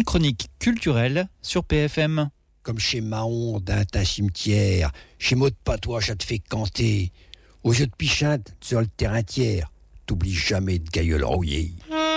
chronique culturelle sur PFM. Comme chez Mahon, d'un tas cimetière, chez Maud Patois, ça te fait canter. Au jeu de pichinte, sur le terrain tiers, t'oublies jamais de gailleul rouillé.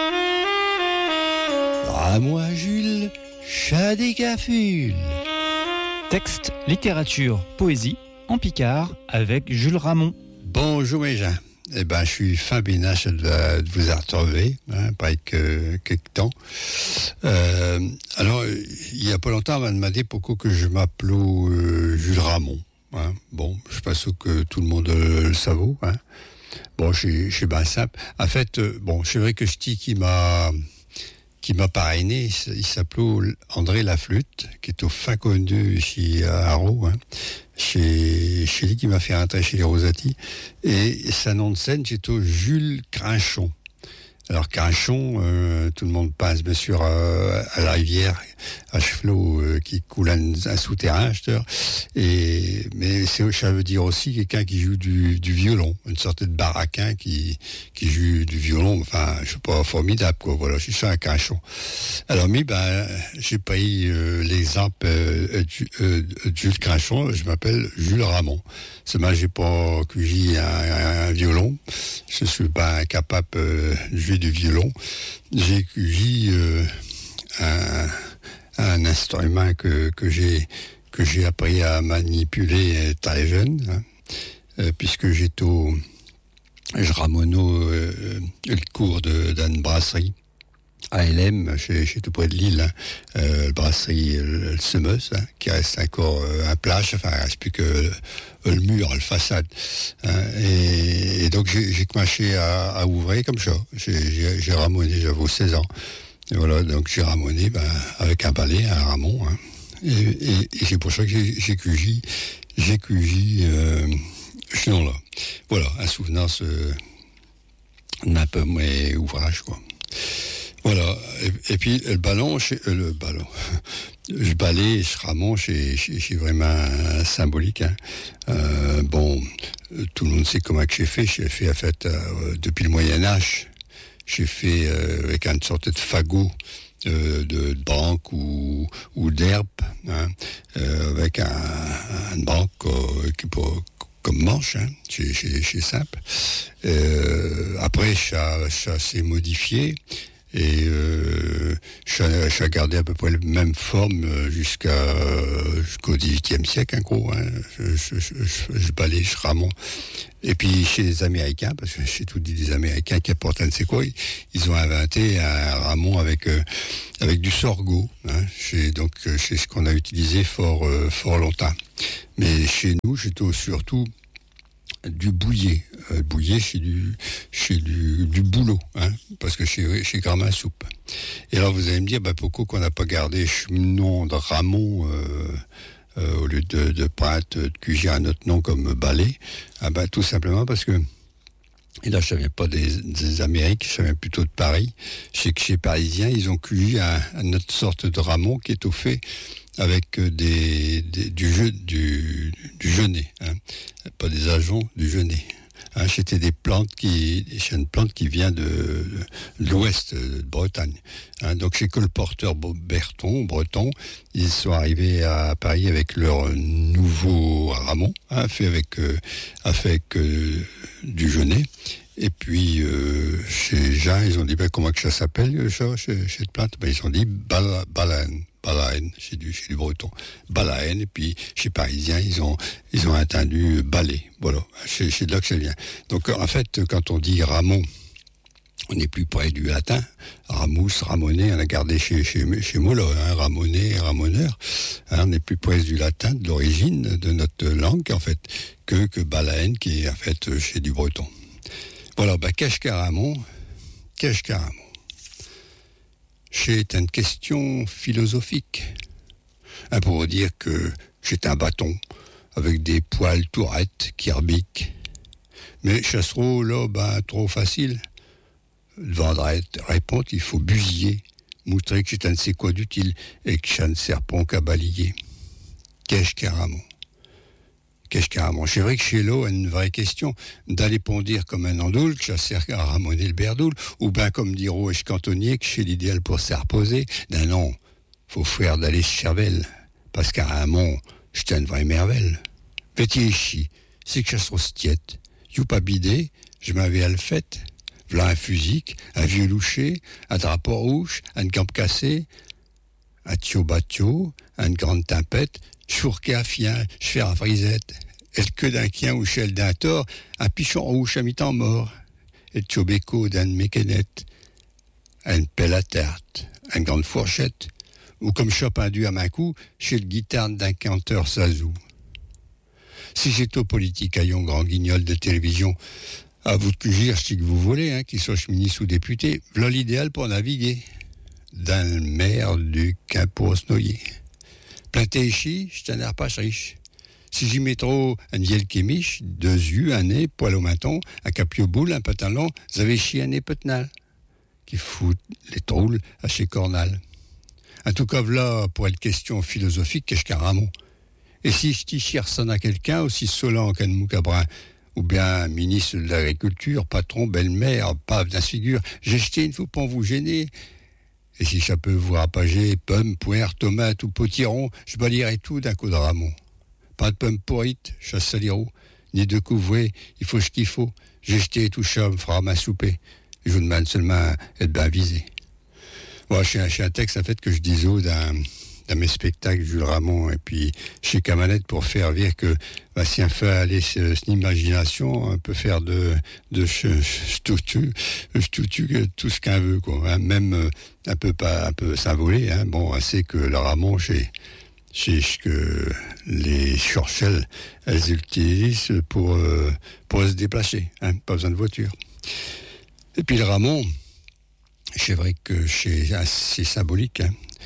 À moi, Jules, chat des gafules. Texte, littérature, poésie, en Picard, avec Jules Ramon. Bonjour mes gens. Eh ben, je suis fin bénache de vous retrouver, pas quelques temps. Alors, il y a pas longtemps, on m'a demandé pourquoi que je m'appelais Jules Ramon. Bon, je suis pas sûr que tout le monde le savoure. Bon, je suis bien simple. En fait, bon, c'est vrai que je dis qui m'a parrainé, il s'appelait André Laflûte, qui est au fin connu ici à Haro, chez lui qui m'a fait rentrer chez les Rosati. Et sa nom de scène, c'était Jules Crinchon. Alors Crinchon, tout le monde passe bien sûr à la rivière, à Chevelot, qui coule un souterrain, mais ça veut dire aussi quelqu'un qui joue du violon, une sorte de baraquin qui joue du violon, enfin, je sais pas, formidable, quoi, voilà, je suis ça un Crinchon. Alors, j'ai pris l'exemple de Jules Crinchon, je m'appelle Jules Ramon. Seulement, j'ai pas cueilli un violon, je suis pas incapable de jouer du violon. J'ai cueilli un instrument que j'ai appris à manipuler très jeune, puisque je ramonneau le cours d'une brasserie à LM, chez tout près de Lille, brasserie le Semeuse, qui reste encore un plage, enfin, il reste plus que le mur, le façade. Et donc, j'ai commencé à ouvrir comme ça. J'ai ramonné, j'avais 16 ans. Et voilà, donc j'ai ramonné, avec un balai, un ramon, et c'est pour ça que j'ai cueilli ce nom-là. Voilà, un souvenance d'un peu mes ouvrages, quoi. Voilà, et puis le balai, ce ramon, c'est vraiment symbolique. Bon, tout le monde sait comment que j'ai fait. J'ai fait, en fait, depuis le Moyen-Âge, j'ai fait avec une sorte de fagot de branque ou d'herbe, avec un branque qui peut comme manche, c'est simple. Après, ça s'est modifié. Et ça a gardé à peu près la même forme jusqu'au XVIIIe siècle, en gros. Je balai, je ramon. Et puis chez les Américains, parce que j'ai tout dit des Américains qui apportent un de ces quoi, ils ont inventé un ramon avec du sorgho. C'est ce qu'on a utilisé fort longtemps. Mais chez nous, j'étais surtout du bouillet. Bouillet, c'est du boulot, parce que c'est comme un soupe. Et alors, vous allez me dire, pourquoi qu'on n'a pas gardé ce nom de ramon au lieu de pâte, de cuire un autre nom comme balai? Tout simplement parce que, et là, je ne savais pas des Amériques, je savais plutôt de Paris. C'est que chez les Parisiens, ils ont cueilli une autre sorte de ramon qui est au fait avec du genêt, pas des ajoncs, du genêt. C'était une plante qui vient de l'ouest de Bretagne. Donc c'est colporteur breton, ils sont arrivés à Paris avec leur nouveau ramon, fait avec du genêt. Et puis, chez Jean, ils ont dit, comment que ça s'appelle, ça, cette plante? Ils ont dit, balaine, c'est du breton. Balaine, et puis, chez Parisiens, ils ont entendu balai. Voilà. C'est de là que ça vient. Donc, en fait, quand on dit ramon, on est plus près du latin. Ramus, ramoner, on a gardé chez Mola, ramoner, ramoneur. On est plus près du latin, de l'origine de notre langue, en fait, que balaine, qui est, en fait, chez du breton. Voilà, qu'est-ce qu'un ramon? C'est une question philosophique. Pour dire que c'est un bâton avec des poils tourettes qui rebiquent. Mais chassereau, là, trop facile. Devant répondre, il faut busiller, montrer que c'est un de ces quoi d'utile et que ça ne sert pas qu'à balayer. Qu'est-ce qu'un ramon? C'est vrai que chez l'eau, une vraie question d'aller pondir comme un andoule, que ça sert à ramoner le berdoule, ou bien comme dit Roche Cantonnier, que c'est l'idéal pour se reposer. Non, faut faire d'aller cervelle, parce qu'à Ramon, j'étais une vraie merveille. Vétier chi, c'est que je suis tiète. You pas bidé, je m'avais à le fait. V'là un fusil, un vieux loucher, un drapeau rouge, un camp cassé, un tio-batio, une grande tempête, chourqué à fien, j'fais à frisette, et le queue d'un quien ou chelle d'un tort, un pichon rouge à mi-temps mort, et le tio-béco d'un mécanette, une pelle à tarte, une grande fourchette, ou comme Chopin dû à main coup, chez le guitare d'un canteur sazou. Si j'étais au politique à yon grand guignol de télévision, à vous de cugir, si que vous voulez, qu'il soit ministre ou député, voilà l'idéal pour naviguer. Dans le mer du qu'un pour se noyer. Planté ici, je t'en ai pas riche. Si j'y mets trop un vieille kémiche, 2 yeux, un nez, poil au menton, un capio boule, un pantalon, vous avez chié un nez petnal, qui fout les troules à chez Cornal. En tout cas, voilà, pour être question philosophique, qu'est-ce qu'un Ramon? Et si je t'y sonne à quelqu'un aussi solant qu'un moucabrin, ou bien ministre de l'Agriculture, patron, belle-mère, pave d'un figure, j'ai jeté, il ne faut pas vous gêner. Et si ça peut vous rapager, pommes, poires, tomates ou potirons, je balayerai tout d'un coup de Ramon. Pas de pommes pourrites, chasse saliro, ni de couvrées, il faut ce qu'il faut. J'ai jeté tout ça, me fera ma souper. Je vous demande seulement être bien visé. Moi, j'ai un texte, en fait, que je disais dans mes spectacles, Jules Ramon, et puis chez Camanette, pour faire dire que si on fait aller son imagination, on peut faire de tout ce qu'on veut, quoi. Même un peu s'envoler. Bon, on sait que le Ramon, c'est ce que les Churchill, elles utilisent pour se déplacer. Pas besoin de voiture. Et puis le Ramon, c'est vrai que c'est symbolique.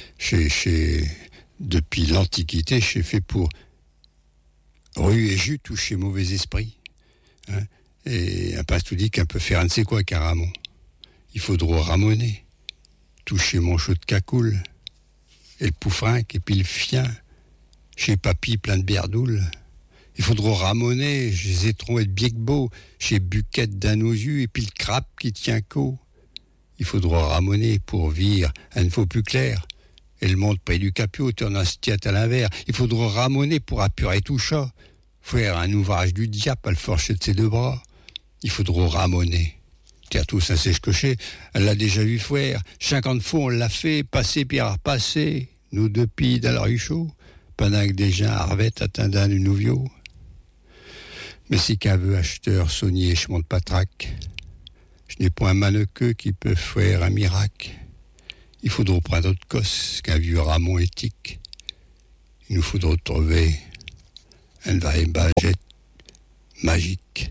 Depuis l'Antiquité, c'est fait pour ruer jus, toucher mauvais esprit. Et un pasteur dit qu'on peut faire un ne sait quoi qu'un Ramon. Il faudra ramoner, toucher mon chaud de cacoule, et le poufrinque, et puis le fien, chez papy plein de berdoules. Il faudra ramoner, chez Zétron et de Biegbeau, chez Buquette d'un aux yeux, et puis le crabe qui tient co. Il faudra ramoner pour vire un ne faut plus clair. Et le monde près du capio tourne un stiat à l'envers. Il faudra ramoner pour apurer tout ça. Faire un ouvrage du diable à le forcher de ses 2 bras. Il faudra ramoner. Tiens, tout ça, c'est ce cocher. Elle l'a déjà vu faire. 50 fois, on l'a fait, passer puis repasser. Nous 2 pilles dans la rue chaud. Pendant que des gens arvettes attendant du nouvio. Mais si qu'un veut acheteur saunier, je monte pas trac. Je n'ai point un mannequeux qui peut faire un miracle. Il faudra prendre d'autres cosses qu'un vieux Ramon éthique. Il nous faudra trouver un vrai bagette magique.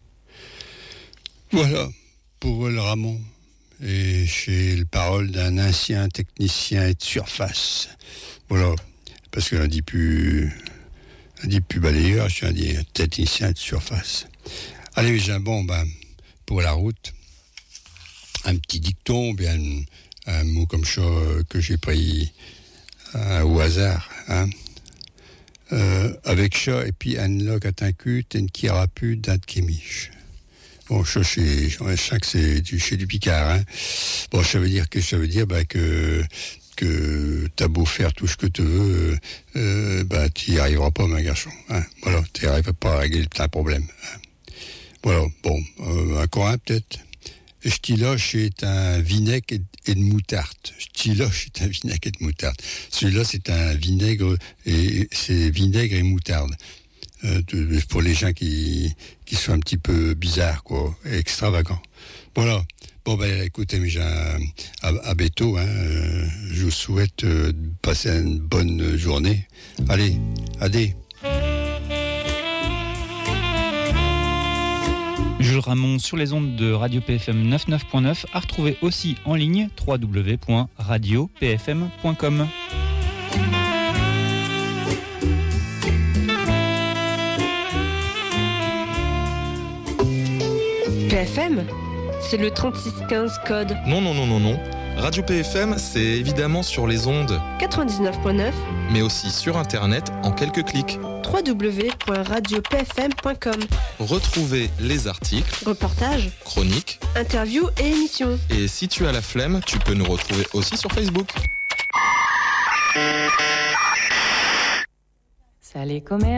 Voilà pour le Ramon. Et j'ai le parole d'un ancien technicien de surface. Voilà, parce qu'on dit plus balayeur, je dis technicien de surface. Allez, j'ai pour la route, un petit dicton, bien un mot comme ça que j'ai pris au hasard. Avec ça, et puis un loc à t'incut, une qui aura pu d'un kémiche. Bon, ça, je sens que c'est chez du Picard. Bon, ça veut dire que t'as beau faire tout ce que tu veux, tu n'y arriveras pas, mon garçon. Voilà, tu n'y arriveras pas à régler un problème. Voilà, bon, encore un peut-être. Stiloche est un vinaigre et de moutarde. Stiloche est un vinaigre et de moutarde. Celui-là, c'est un vinaigre et c'est vinaigre et moutarde. Pour les gens qui sont un petit peu bizarres, quoi, et extravagants. Voilà. Bon, écoutez, mais à bientôt, je vous souhaite de passer une bonne journée. Allez, adé. Jules Ramon sur les ondes de Radio PFM 99.9, à retrouver aussi en ligne www.radiopfm.com. PFM, c'est le 3615 code. Non. Radio PFM, c'est évidemment sur les ondes 99.9, mais aussi sur Internet en quelques clics. www.radiopfm.com. Retrouvez les articles, reportages, chroniques, interviews et émissions. Et si tu as la flemme, tu peux nous retrouver aussi sur Facebook. Ça les commerce.